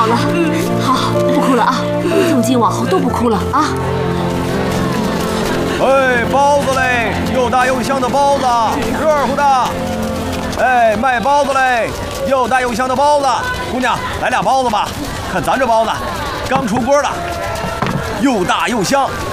好了，好，不哭了啊！从今往后都不哭了啊！ 哎，包子嘞，又大又香的包子，热乎的。哎，卖包子嘞，又大又香的包子，姑娘来俩包子吧。看咱这包子，刚出锅的，又大又香。